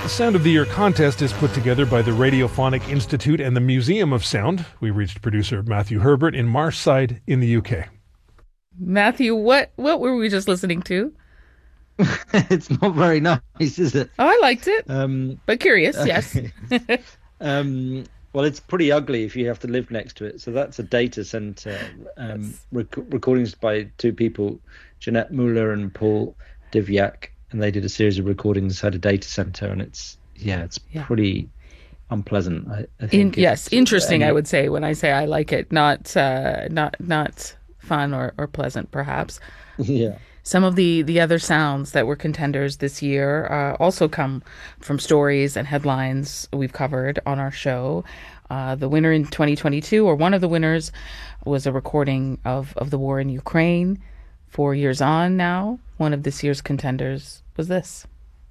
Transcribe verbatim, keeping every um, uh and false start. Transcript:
The Sound of the Year contest is put together by the Radiophonic Institute and the Museum of Sound. We reached producer Matthew Herbert in Marshside in the U K. Matthew, what, what were we just listening to? It's not very nice, is it? Oh, I liked it, Um, but curious, yes. um, well, it's pretty ugly if you have to live next to it. So that's a data center. Um, rec- recordings by two people, Jeanette Muller and Paul Divyak, and they did a series of recordings at a data center, and it's yeah, it's Yeah. pretty unpleasant. I, I In, think yes, it's, interesting. um, I would say when I say I like it, not uh, not not fun or, or pleasant, perhaps. Yeah. Some of the, the other sounds that were contenders this year uh, also come from stories and headlines we've covered on our show. Uh, the winner in twenty twenty-two, or one of the winners, was a recording of, of the war in Ukraine. Four years on now, one of this year's contenders was this.